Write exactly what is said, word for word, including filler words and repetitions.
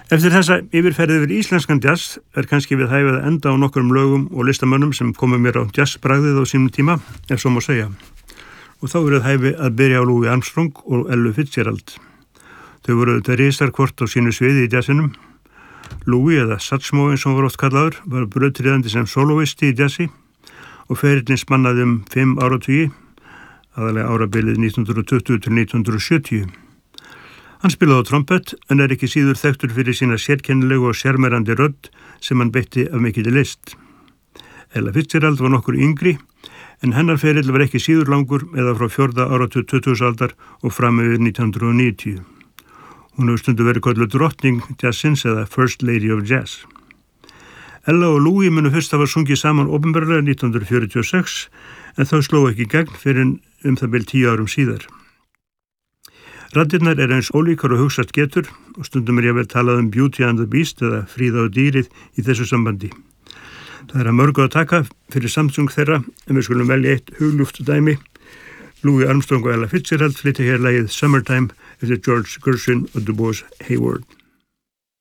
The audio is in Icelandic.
Eftir þessa yfirferðið yfir íslenskan jazz er kannski við hæfið að enda á nokkrum lögum og listamönnum sem komum mér á jazzbragðið á sínum tíma, ef svo má segja. Og þá verið hæfi að byrja á Louis Armstrong og Ella Fitzgerald. Þau voru þetta risar hvort á sínu sviði í jazzinum. Louis, eða Satchmo eins og var oft kallaður, var brautryðjandi sem soloisti í jazzi og ferillinn spannaði um fimm áratugi, aðalega árabilið nítján hundruð tuttugu til nítján hundruð sjötíu. Hann spilaði á trompet en er ekki síður þekktur fyrir sína sérkennilegu og sjarmerandi rödd sem hann beitti af mikilli list. Ella Fitzgerald var nokkur yngri en hennar ferill var ekki síður langur eða frá fjórða áratug tuttugustu aldar og fram yfir nítján hundruð níutíu. Hún hefur stundu verið kölluð drottning jazzins eða First Lady of Jazz. Ella og Louis munu fyrst hafa sungið saman opinberlega nítján hundruð fjörutíu og sex en þau sló ekki í gegn fyrir um það bil tíu árum síðar. Raddirnar er eins ólíkar og hugsast getur og stundum er ég vel talað um Beauty and the Beast eða Fríða og dýrið í þessu sambandi. Það er að mörgu að taka fyrir samsung þeirra en við skulum velja eitt hugljúft dæmi. Louis Armstrong og Ella Fitzgerald flytja hér lagið Summertime eftir George Gershwin og Du Bois Hayward.